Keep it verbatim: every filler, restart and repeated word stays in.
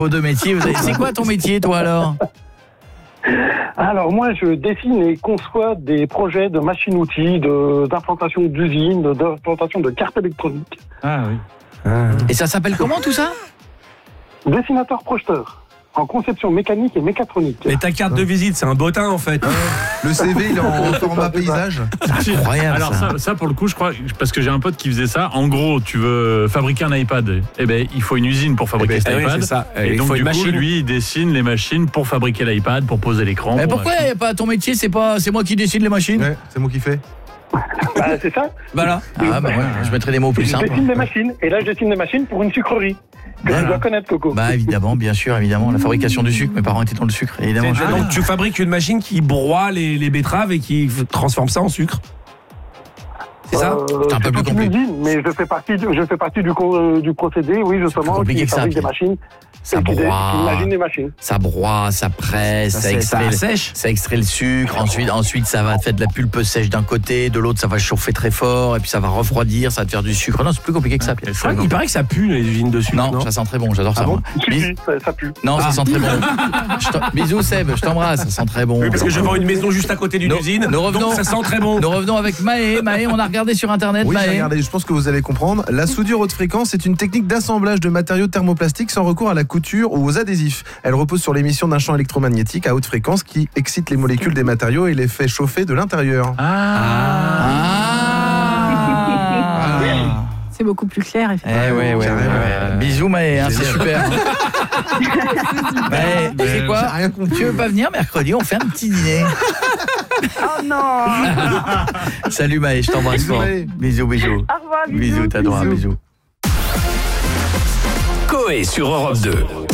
Vos deux métiers, vous avez... c'est quoi ton métier, toi, alors? Alors moi, je dessine et conçois des projets de machines-outils, de, d'implantation d'usines, de, d'implantation de cartes électroniques. Ah oui. Ah. Et ça s'appelle comment tout ça? Dessinateur projeteur, en conception mécanique et mécatronique. Mais ta carte de visite, c'est un bottin en fait. Le C V, il est en format paysage. C'est incroyable. Alors ça. ça, ça pour le coup, je crois, parce que j'ai un pote qui faisait ça. En gros, tu veux fabriquer un iPad, eh ben il faut une usine pour fabriquer Eh ben, cet oui, iPad. c'est ça. Et Il donc faut du une coup, machine. lui, il dessine les machines pour fabriquer l'iPad, pour poser l'écran. Mais pour pourquoi machin. y a pas ton métier? C'est pas, c'est moi qui dessine les machines. Ouais, c'est moi qui fais. Bah, c'est ça. Voilà. Ah bah ouais, je mettrai des mots plus Je simples. dessine des machines, et là je dessine des machines pour une sucrerie. Que Voilà. tu dois connaître, Coco. Bah évidemment, bien sûr, évidemment, la fabrication du sucre. Mes parents étaient dans le sucre, évidemment. Ah, donc tu fabriques une machine qui broie les, les betteraves et qui transforme ça en sucre. C'est ça Euh, C'est un peu c'est plus toute une compliqué. usine, mais je fais partie, du- je fais partie du, co- euh, du procédé, oui, justement, compliqué qui que ça, fabrique des Pierre. machines. Ça et qui, dé- broie. qui imagine des machines. Ça broie, ça presse, ça, Ça, extrait, ça sèche. ça extrait le sucre. Ensuite, ensuite, ça va faire de la pulpe sèche d'un côté, de l'autre, ça va chauffer très fort, et puis ça va refroidir, ça va te faire du sucre. Non, c'est plus compliqué que ça, Pierre. Et Je ça, crois qu'il paraît que ça pue les usines de sucre. Non, Non, ça sent très bon, j'adore ça. Ah bon moi. Si, Bis- si, ça, ça pue. Non, ça sent très bon. Je t'en- Bisous Seb, je t'embrasse, ça sent très bon. Oui, parce que je vends une maison juste à côté d'une Nous- usine. nous revenons- Donc ça sent très bon. Nous revenons avec Maë. Maë, on a regardé sur internet, Oui, j'ai Maë. regardé, je pense que vous allez comprendre. La soudure haute fréquence est une technique d'assemblage de matériaux thermoplastiques sans recours à la couture ou aux adhésifs. Elle repose sur l'émission d'un champ électromagnétique à haute fréquence qui excite les molécules des matériaux et les fait chauffer de l'intérieur. Ah. C'est beaucoup plus clair, Eh effectivement. ouais, ouais, ouais, ouais. Bisous Maë, hein, c'est super. Maë, tu sais quoi? J'ai rien compris. Tu veux pas venir mercredi, on fait un petit dîner. Oh non. Salut Maë, je t'embrasse Bisous, fort. Maë. Bisous, bisous. Au revoir, Bisous, t'adores, bisous. Coé sur Europe deux.